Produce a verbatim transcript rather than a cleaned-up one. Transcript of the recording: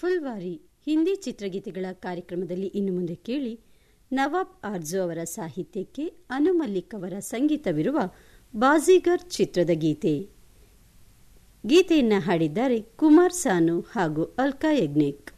ಫುಲ್ವಾರಿ ಹಿಂದಿ ಚಿತ್ರಗೀತೆಗಳ ಕಾರ್ಯಕ್ರಮದಲ್ಲಿ ಇನ್ನು ಮುಂದೆ ಕೇಳಿ ನವಾಬ್ ಆರ್ಜು ಅವರ ಸಾಹಿತ್ಯಕ್ಕೆ ಅನು ಮಲ್ಲಿಕ್ ಅವರ ಸಂಗೀತವಿರುವ ಬಾಜಿಗರ್ ಚಿತ್ರದ ಗೀತೆ. ಗೀತೆಯನ್ನು ಹಾಡಿದ್ದಾರೆ ಕುಮಾರ್ ಸಾನು ಹಾಗೂ ಅಲ್ಕಾ ಯಗ್ನಿಕ್.